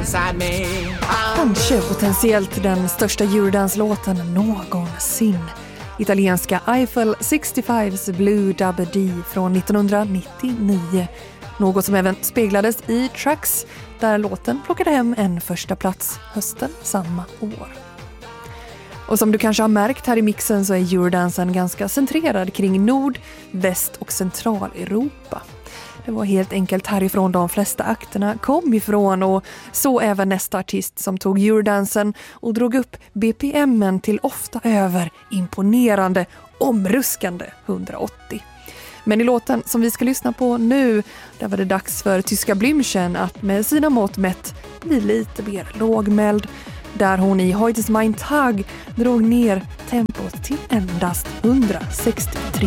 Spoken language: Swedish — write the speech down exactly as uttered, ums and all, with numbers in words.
inside me. Kanske potentiellt den största Eurodance-låten någonsin. Italienska Eiffel sextiofems Blue Dabba D från nittonhundranittionio. Något som även speglades i Tracks, där låten plockade hem en första plats hösten samma år. Och som du kanske har märkt här i mixen så är Eurodansen ganska centrerad kring Nord-, Väst- och Centraleuropa. Det var helt enkelt härifrån de flesta akterna kom ifrån, och så även nästa artist som tog Eurodansen och drog upp B P M:en till ofta över imponerande, omruskande hundraåttio. Men i låten som vi ska lyssna på nu, där var det dags för tyska Blümchen att med sina mått mätt bli lite mer lågmäld, där hon i Heute ist mein Tag drog ner tempot till endast hundrasextiotre.